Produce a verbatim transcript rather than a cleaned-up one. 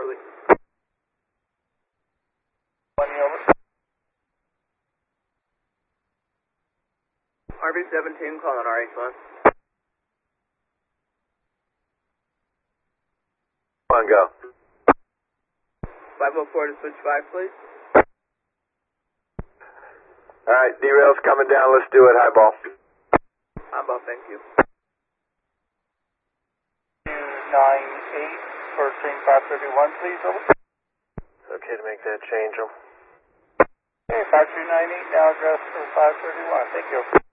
Charlie. One over. R B seventeen calling R H one. One go. five oh four to switch five, please. Alright, derail's coming down. Let's do it. High ball. I'm about, thank you. two nine eight for stream five thirty-one, please, over. Okay to make that change. Okay, five two nine eight now address for five thirty-one. Thank you.